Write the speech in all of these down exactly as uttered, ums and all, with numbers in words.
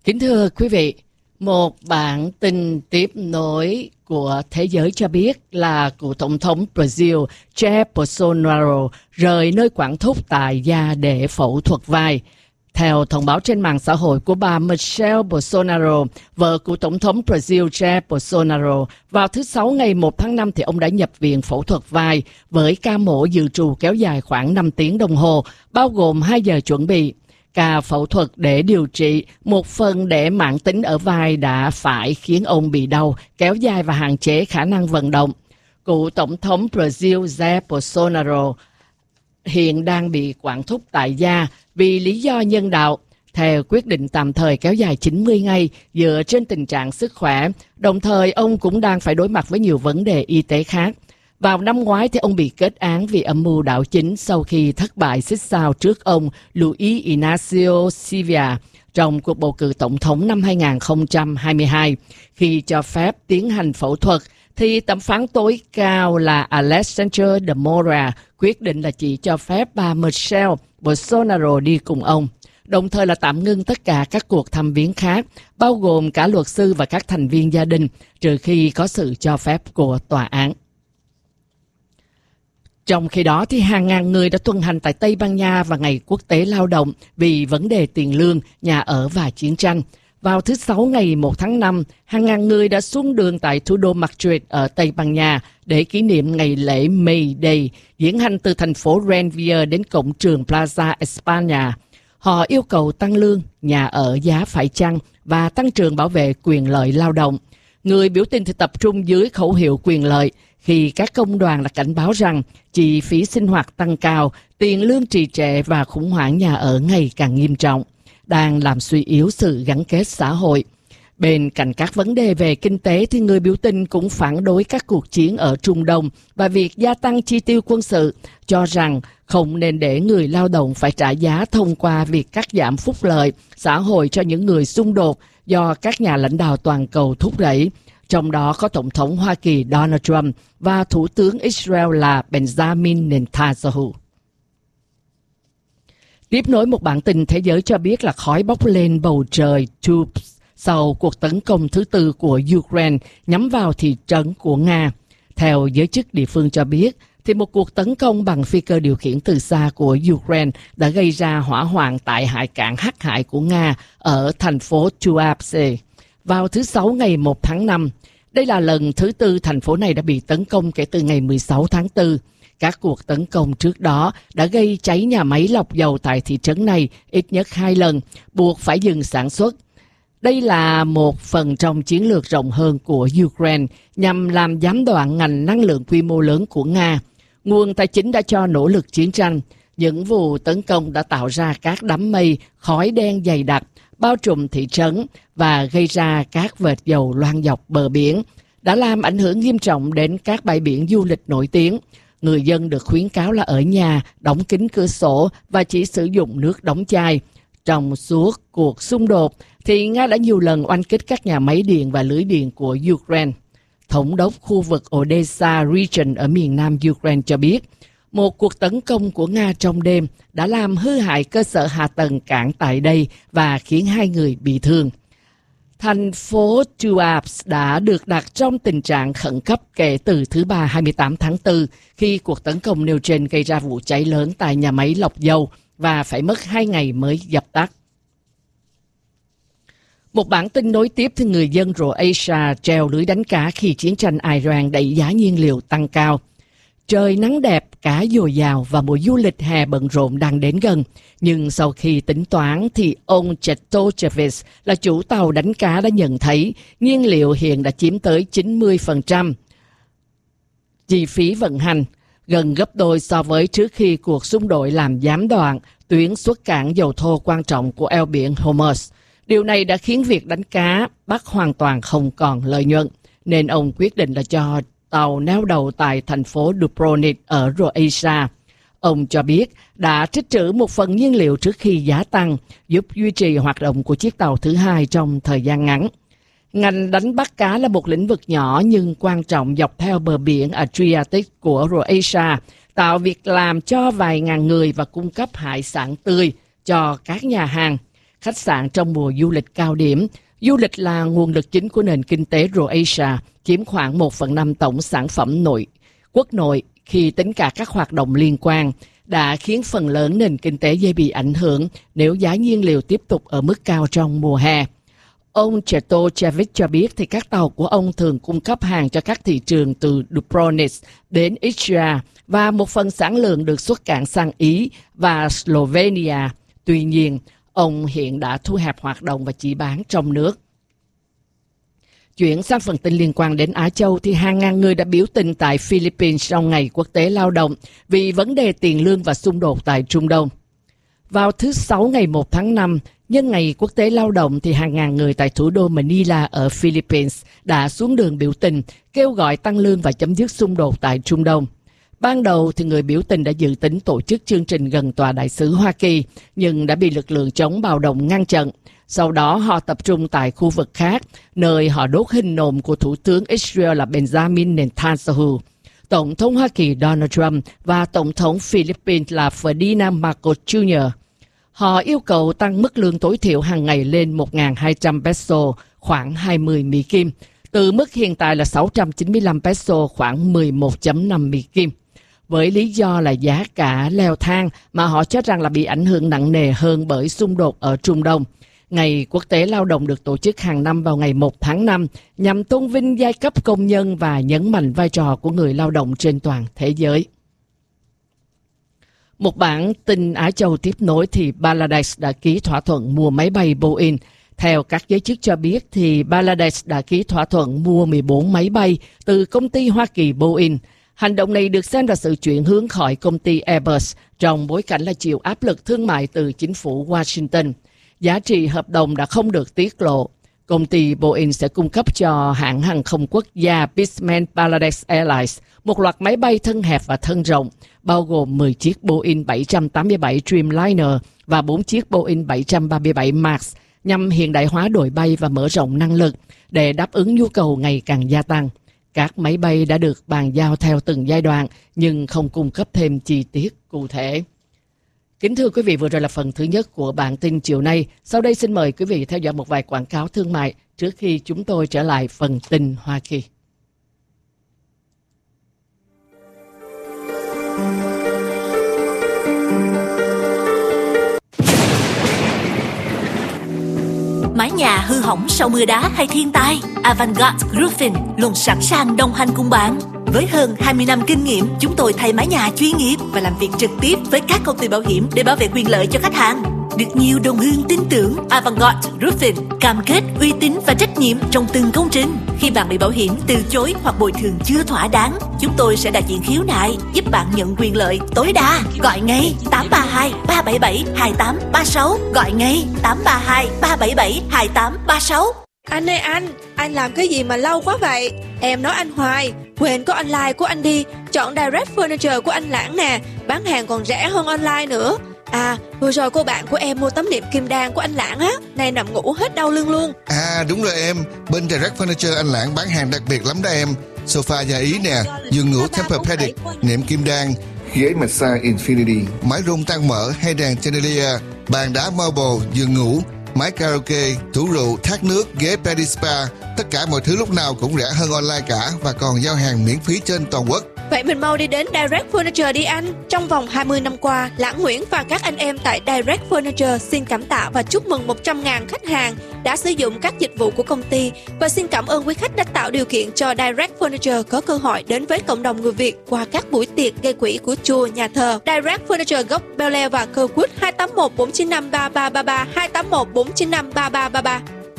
Kính thưa quý vị, một bản tin tiếp nối của thế giới cho biết là cựu tổng thống Brazil Jair Bolsonaro rời nơi quản thúc tại gia để phẫu thuật vai. Theo thông báo trên mạng xã hội của bà Michelle Bolsonaro, vợ của tổng thống Brazil Jair Bolsonaro, vào thứ Sáu ngày một tháng năm thì ông đã nhập viện phẫu thuật vai với ca mổ dự trù kéo dài khoảng năm tiếng đồng hồ, bao gồm hai giờ chuẩn bị. Ca phẫu thuật để điều trị một phần để mãn tính ở vai đã phải khiến ông bị đau, kéo dài và hạn chế khả năng vận động. Cựu tổng thống Brazil Jair Bolsonaro hiện đang bị quản thúc tại gia vì lý do nhân đạo, theo quyết định tạm thời kéo dài chín mươi ngày dựa trên tình trạng sức khỏe. Đồng thời, ông cũng đang phải đối mặt với nhiều vấn đề y tế khác. Vào năm ngoái thì ông bị kết án vì âm mưu đảo chính sau khi thất bại xích sao trước ông Luiz Inácio Silva trong cuộc bầu cử tổng thống năm hai không hai hai. Khi cho phép tiến hành phẫu thuật, thì thẩm phán tối cao là Alexandre de Moraes quyết định là chỉ cho phép bà Michelle Bolsonaro đi cùng ông, đồng thời là tạm ngưng tất cả các cuộc thăm viếng khác, bao gồm cả luật sư và các thành viên gia đình, trừ khi có sự cho phép của tòa án. Trong khi đó, thì hàng ngàn người đã tuần hành tại Tây Ban Nha vào Ngày Quốc tế Lao động vì vấn đề tiền lương, nhà ở và chiến tranh. Vào thứ Sáu ngày một tháng năm, hàng ngàn người đã xuống đường tại thủ đô Madrid ở Tây Ban Nha để kỷ niệm ngày lễ May Day, diễn hành từ thành phố Renvia đến cổng trường Plaza España. Họ yêu cầu tăng lương, nhà ở giá phải chăng và tăng trưởng bảo vệ quyền lợi lao động. Người biểu tình thì tập trung dưới khẩu hiệu quyền lợi, khi các công đoàn đã cảnh báo rằng chi phí sinh hoạt tăng cao, tiền lương trì trệ và khủng hoảng nhà ở ngày càng nghiêm trọng, đang làm suy yếu sự gắn kết xã hội. Bên cạnh các vấn đề về kinh tế thì người biểu tình cũng phản đối các cuộc chiến ở Trung Đông và việc gia tăng chi tiêu quân sự, cho rằng không nên để người lao động phải trả giá thông qua việc cắt giảm phúc lợi xã hội cho những người xung đột do các nhà lãnh đạo toàn cầu thúc đẩy. Trong đó có Tổng thống Hoa Kỳ Donald Trump và Thủ tướng Israel là Benjamin Netanyahu. Tiếp nối một bản tin thế giới cho biết là khói bốc lên bầu trời Tusk sau cuộc tấn công thứ tư của Ukraine nhắm vào thị trấn của Nga. Theo giới chức địa phương cho biết, thì một cuộc tấn công bằng phi cơ điều khiển từ xa của Ukraine đã gây ra hỏa hoạn tại hải cảng Hắc Hải của Nga ở thành phố Tuapse vào thứ Sáu ngày một tháng năm. Đây là lần thứ tư thành phố này đã bị tấn công kể từ ngày mười sáu tháng tư. Các cuộc tấn công trước đó đã gây cháy nhà máy lọc dầu tại thị trấn này ít nhất hai lần, buộc phải dừng sản xuất. Đây là một phần trong chiến lược rộng hơn của Ukraine nhằm làm gián đoạn ngành năng lượng quy mô lớn của Nga. Nguồn tài chính đã cho nỗ lực chiến tranh. Những vụ tấn công đã tạo ra các đám mây, khói đen dày đặc, bao trùm thị trấn và gây ra các vệt dầu loang dọc bờ biển, đã làm ảnh hưởng nghiêm trọng đến các bãi biển du lịch nổi tiếng. Người dân được khuyến cáo là ở nhà, đóng kín cửa sổ và chỉ sử dụng nước đóng chai. Trong suốt cuộc xung đột, thì Nga đã nhiều lần oanh kích các nhà máy điện và lưới điện của Ukraine. Thống đốc khu vực Odessa Region ở miền nam Ukraine cho biết, một cuộc tấn công của Nga trong đêm đã làm hư hại cơ sở hạ tầng cảng tại đây và khiến hai người bị thương. Thành phố Tuapse đã được đặt trong tình trạng khẩn cấp kể từ thứ Ba hai mươi tám tháng tư, khi cuộc tấn công nêu trên gây ra vụ cháy lớn tại nhà máy lọc dầu và phải mất hai ngày mới dập tắt. Một bản tin nối tiếp thì người dân Croatia treo lưới đánh cá khi chiến tranh Iran đẩy giá nhiên liệu tăng cao. Trời nắng đẹp, cá dồi dào và mùa du lịch hè bận rộn đang đến gần. Nhưng sau khi tính toán thì ông Chetochevich là chủ tàu đánh cá đã nhận thấy nhiên liệu hiện đã chiếm tới chín mươi phần trăm chi phí vận hành, gần gấp đôi so với trước khi cuộc xung đột làm gián đoạn tuyến xuất cảng dầu thô quan trọng của eo biển Hormuz. Điều này đã khiến việc đánh cá bắt hoàn toàn không còn lợi nhuận, nên ông quyết định là cho tàu neo đậu tại thành phố Dubrovnik ở Croatia. Ông cho biết đã trích trữ một phần nhiên liệu trước khi giá tăng, giúp duy trì hoạt động của chiếc tàu thứ hai trong thời gian ngắn. Ngành đánh bắt cá là một lĩnh vực nhỏ nhưng quan trọng dọc theo bờ biển Adriatic của Croatia, tạo việc làm cho vài ngàn người và cung cấp hải sản tươi cho các nhà hàng. khách sạn trong mùa du lịch cao điểm. Du lịch là nguồn lực chính của nền kinh tế Croatia, chiếm khoảng một phần năm tổng sản phẩm nội quốc nội khi tính cả các hoạt động liên quan, đã khiến phần lớn nền kinh tế dễ bị ảnh hưởng nếu giá nhiên liệu tiếp tục ở mức cao trong mùa hè. Ông Chetocevic cho biết thì các tàu của ông thường cung cấp hàng cho các thị trường từ Dubrovnik đến Istria và một phần sản lượng được xuất cảng sang Ý và Slovenia. Tuy nhiên, ông hiện đã thu hẹp hoạt động và chỉ bán trong nước. Chuyển sang phần tin liên quan đến Á Châu thì hàng ngàn người đã biểu tình tại Philippines trong ngày quốc tế lao động vì vấn đề tiền lương và xung đột tại Trung Đông. Vào thứ Sáu ngày một tháng năm, nhân ngày quốc tế lao động thì hàng ngàn người tại thủ đô Manila ở Philippines đã xuống đường biểu tình, kêu gọi tăng lương và chấm dứt xung đột tại Trung Đông. Ban đầu thì người biểu tình đã dự tính tổ chức chương trình gần tòa đại sứ Hoa Kỳ, nhưng đã bị lực lượng chống bạo động ngăn chặn. Sau đó họ tập trung tại khu vực khác, nơi họ đốt hình nộm của Thủ tướng Israel là Benjamin Netanyahu, Tổng thống Hoa Kỳ Donald Trump và Tổng thống Philippines là Ferdinand Marcos Junior Họ yêu cầu tăng mức lương tối thiểu hàng ngày lên một nghìn hai trăm peso, khoảng hai mươi Mỹ Kim, từ mức hiện tại là sáu trăm chín mươi lăm peso, khoảng mười một phẩy năm Mỹ Kim. Với lý do là giá cả leo thang mà họ cho rằng là bị ảnh hưởng nặng nề hơn bởi xung đột ở Trung Đông. Ngày Quốc tế Lao động được tổ chức hàng năm vào ngày một tháng năm nhằm tôn vinh giai cấp công nhân và nhấn mạnh vai trò của người lao động trên toàn thế giới. Một bản tin Á Châu tiếp nối thì Bangladesh đã ký thỏa thuận mua máy bay Boeing. Theo các giới chức cho biết thì Bangladesh đã ký thỏa thuận mua mười bốn máy bay từ công ty Hoa Kỳ Boeing. Hành động này được xem là sự chuyển hướng khỏi công ty Airbus trong bối cảnh là chịu áp lực thương mại từ chính phủ Washington. Giá trị hợp đồng đã không được tiết lộ. Công ty Boeing sẽ cung cấp cho hãng hàng không quốc gia Peaceman Bangladesh Airlines một loạt máy bay thân hẹp và thân rộng, bao gồm mười chiếc Boeing bảy trăm tám mươi bảy Dreamliner và bốn chiếc Boeing bảy trăm ba mươi bảy Max, nhằm hiện đại hóa đội bay và mở rộng năng lực để đáp ứng nhu cầu ngày càng gia tăng. Các máy bay đã được bàn giao theo từng giai đoạn nhưng không cung cấp thêm chi tiết cụ thể. Kính thưa quý vị, vừa rồi là phần thứ nhất của bản tin chiều nay. Sau đây xin mời quý vị theo dõi một vài quảng cáo thương mại trước khi chúng tôi trở lại phần tin Hoa Kỳ. Mái nhà hư hỏng sau mưa đá hay thiên tai, Avantgarde Roofing luôn sẵn sàng đồng hành cùng bạn. Với hơn hai mươi năm kinh nghiệm, chúng tôi thay mái nhà chuyên nghiệp và làm việc trực tiếp với các công ty bảo hiểm để bảo vệ quyền lợi cho khách hàng. Được nhiều đồng hương tin tưởng, Avantgarde Roofing cam kết uy tín và trách nhiệm trong từng công trình. Khi bạn bị bảo hiểm từ chối hoặc bồi thường chưa thỏa đáng, chúng tôi sẽ đại diện khiếu nại, giúp bạn nhận quyền lợi tối đa. Gọi ngay tám ba hai ba bảy bảy hai tám ba sáu, gọi ngay tám ba hai ba bảy bảy hai tám ba sáu. Anh ơi anh, anh làm cái gì mà lâu quá vậy? Em nói anh hoài, quên có online của anh đi. Chọn Direct Furniture của anh Lãng nè, bán hàng còn rẻ hơn online nữa. À, vừa rồi cô bạn của em mua tấm nệm kim đan của anh Lãng á, nay nằm ngủ hết đau lưng luôn. À đúng rồi em, bên Direct Furniture anh Lãng bán hàng đặc biệt lắm đó em. Sofa da Ý nè, giường ngủ Tempur-Pedic, nệm kim đan, ghế massage Infinity, máy rung tăng mở hay đèn chandelier, bàn đá marble, giường ngủ, máy karaoke, tủ rượu, thác nước, ghế Pedi Spa. Tất cả mọi thứ lúc nào cũng rẻ hơn online cả và còn giao hàng miễn phí trên toàn quốc. Vậy mình mau đi đến Direct Furniture đi anh. Trong vòng hai mươi năm qua, Lãng Nguyễn và các anh em tại Direct Furniture xin cảm tạ và chúc mừng một trăm nghìn khách hàng đã sử dụng các dịch vụ của công ty, và xin cảm ơn quý khách đã tạo điều kiện cho Direct Furniture có cơ hội đến với cộng đồng người Việt qua các buổi tiệc gây quỹ của chùa, nhà thờ. Direct Furniture gốc Bel Air và Kirkwood hai tám một bốn chín năm ba ba ba ba, hai tám một bốn chín năm ba ba ba ba.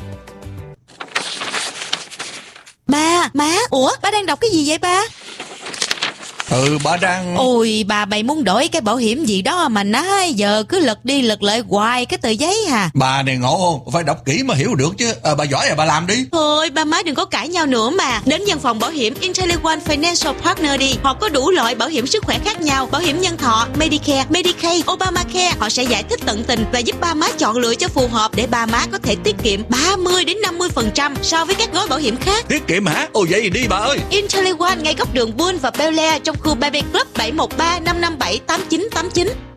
Ba, má, ủa, ba đang đọc cái gì vậy ba? Ừ, bà đang... Ôi, bà bày muốn đổi cái bảo hiểm gì đó mà nói giờ cứ lật đi lật lại hoài cái tờ giấy hà. Bà này ngộ không? Phải đọc kỹ mà hiểu được chứ. À, bà giỏi rồi bà làm đi. Thôi, ba má đừng có cãi nhau nữa mà. Đến văn phòng bảo hiểm IntelliOne Financial Partner đi. Họ có đủ loại bảo hiểm sức khỏe khác nhau. Bảo hiểm nhân thọ, Medicare, Medicaid, Obamacare. Họ sẽ giải thích tận tình và giúp ba má chọn lựa cho phù hợp để ba má có thể tiết kiệm ba mươi đến năm mươi phần trăm so với các gói bảo hiểm khác. Tiết kiệm hả? Ồ vậy thì đi bà ơi. IntelliOne ngay góc đường Bull và Bel Air trong khu Baby Club bảy một ba năm năm bảy tám chín tám chín.